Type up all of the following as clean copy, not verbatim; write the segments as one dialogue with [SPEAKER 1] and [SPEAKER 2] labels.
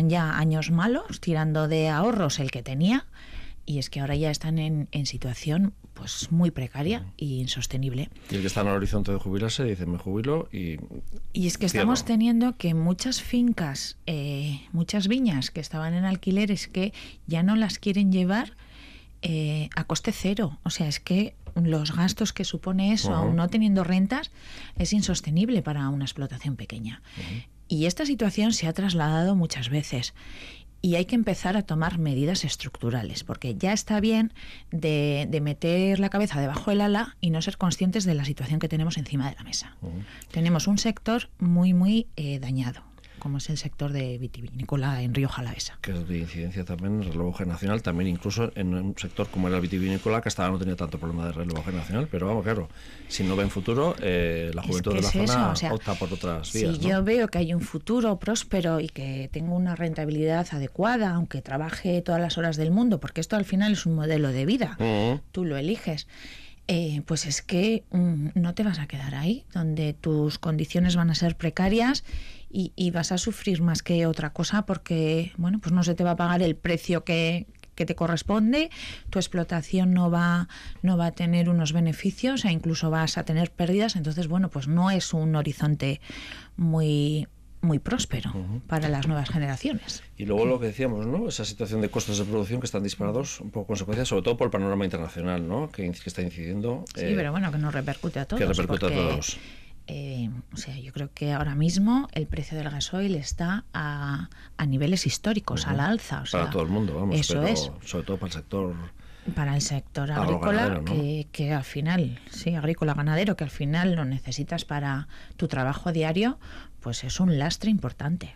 [SPEAKER 1] llevaban ya años malos, tirando de ahorros el que tenía, y es que ahora ya están en situación pues muy precaria e insostenible.
[SPEAKER 2] Y el que está en el horizonte de jubilarse dice, me jubilo y
[SPEAKER 1] es que estamos teniendo que muchas fincas, muchas viñas que estaban en alquileres que ya no las quieren llevar a coste cero. O sea, es que los gastos que supone eso, aún no teniendo rentas, es insostenible para una explotación pequeña. Y esta situación se ha trasladado muchas veces. Y hay que empezar a tomar medidas estructurales, porque ya está bien de meter la cabeza debajo del ala y no ser conscientes de la situación que tenemos encima de la mesa. Tenemos un sector muy, muy dañado, como es el sector de vitivinícola en Rioja Alavesa. Que
[SPEAKER 2] es de incidencia también en el relevo generacional, también incluso en un sector como era el vitivinícola, que hasta ahora no tenía tanto problema de relevo generacional, pero vamos, claro, si no ve en futuro, la juventud de la zona opta por otras vías.
[SPEAKER 1] Si yo veo que hay un futuro próspero y que tengo una rentabilidad adecuada, aunque trabaje todas las horas del mundo, porque esto al final es un modelo de vida, tú lo eliges, pues es que no te vas a quedar ahí, donde tus condiciones van a ser precarias y vas a sufrir más que otra cosa porque, bueno, pues no se te va a pagar el precio que te corresponde, tu explotación no va a tener unos beneficios e incluso vas a tener pérdidas. Entonces, bueno, pues no es un horizonte muy próspero para las nuevas generaciones.
[SPEAKER 2] Y luego lo que decíamos, ¿no? Esa situación de costos de producción que están disparados, un poco consecuencia, sobre todo por el panorama internacional, ¿no? Que está incidiendo.
[SPEAKER 1] Sí, pero bueno, que nos repercute a todos.
[SPEAKER 2] Que repercute a todos.
[SPEAKER 1] O sea, yo creo que ahora mismo el precio del gasoil está a niveles históricos, a la alza. O sea,
[SPEAKER 2] para todo el mundo, vamos,
[SPEAKER 1] eso
[SPEAKER 2] pero
[SPEAKER 1] es.
[SPEAKER 2] Sobre todo para el sector...
[SPEAKER 1] Para el sector agrícola, ¿no? que al final, sí, agrícola ganadero, que al final lo necesitas para tu trabajo diario, pues es un lastre importante.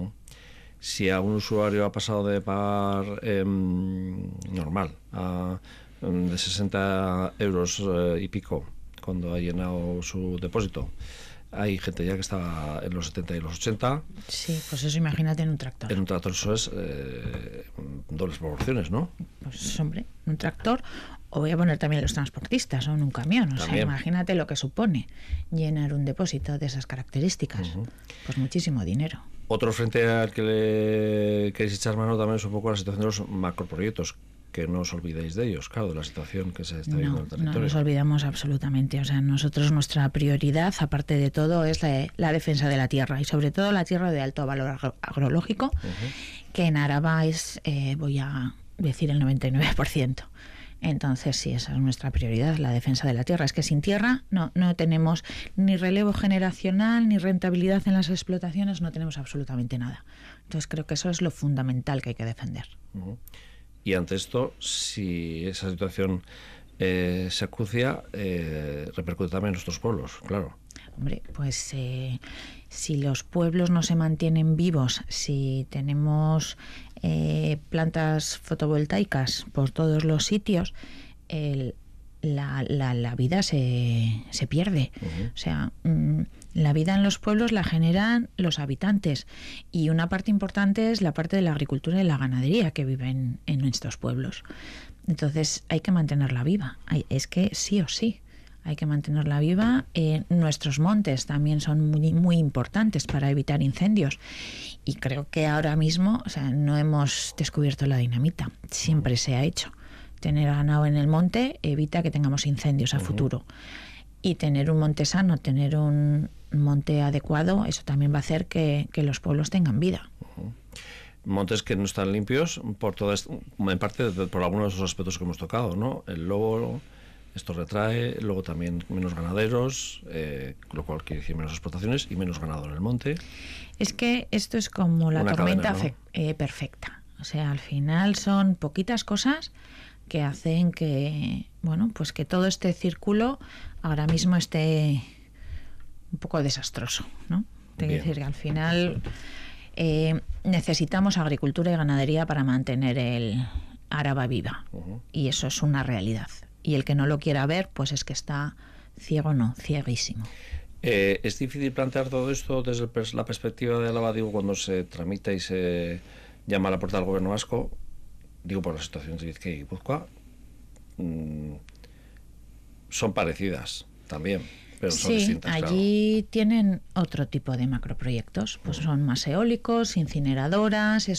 [SPEAKER 2] Si a un usuario ha pasado de pagar normal de 60 euros y pico cuando ha llenado su depósito, hay gente ya que está en los 70 y los 80.
[SPEAKER 1] Sí, pues eso imagínate en un tractor.
[SPEAKER 2] En un tractor eso es dobles proporciones, ¿no?
[SPEAKER 1] Pues hombre, un tractor, o voy a poner también los transportistas o en un camión. O sea, imagínate lo que supone llenar un depósito de esas características. Pues muchísimo dinero.
[SPEAKER 2] Otro frente al que le queréis echar mano también es un poco la situación de los macroproyectos, que no os olvidéis de ellos, claro, de la situación que se está viviendo en el territorio.
[SPEAKER 1] No nos olvidamos absolutamente. O sea, nosotros nuestra prioridad, aparte de todo, es la defensa de la tierra y sobre todo la tierra de alto valor agrológico, que en Araba es, voy a decir, el 99%. Entonces, sí, esa es nuestra prioridad, la defensa de la tierra. Es que sin tierra no tenemos ni relevo generacional, ni rentabilidad en las explotaciones, no tenemos absolutamente nada. Entonces, creo que eso es lo fundamental que hay que defender.
[SPEAKER 2] Y ante esto, si esa situación se acucia, repercute también en nuestros pueblos, claro.
[SPEAKER 1] Hombre, pues si los pueblos no se mantienen vivos, si tenemos plantas fotovoltaicas por todos los sitios, la vida se pierde. O sea, la vida en los pueblos la generan los habitantes y una parte importante es la parte de la agricultura y la ganadería que viven en nuestros pueblos. Entonces hay que mantenerla viva. Es que sí o sí hay que mantenerla viva. Nuestros montes también son muy, muy importantes para evitar incendios y creo que ahora mismo, o sea, no hemos descubierto la dinamita. Siempre se ha hecho. Tener ganado en el monte evita que tengamos incendios a futuro. Y tener un monte sano, tener un monte adecuado, eso también va a hacer que los pueblos tengan vida.
[SPEAKER 2] Montes que no están limpios por todo esto, en parte por algunos de esos aspectos que hemos tocado, ¿no? El lobo, esto retrae, luego también menos ganaderos, lo cual quiere decir menos explotaciones y menos ganado en el monte.
[SPEAKER 1] Es que esto es como la tormenta perfecta. O sea, al final son poquitas cosas que hacen que, bueno, pues que todo este círculo ahora mismo esté un poco desastroso, ¿no? Tengo que decir que al final necesitamos agricultura y ganadería para mantener el Araba viva. Y eso es una realidad. Y el que no lo quiera ver, pues es que está ciego, no, cieguísimo.
[SPEAKER 2] Es difícil plantear todo esto desde la perspectiva de Álava, digo, cuando se tramita y se llama a la puerta del gobierno vasco, digo por la situación de Bizkaia y Guipúzcoa, son parecidas también, pero son distintas.
[SPEAKER 1] Allí tienen otro tipo de macroproyectos, pues son más eólicos, incineradoras,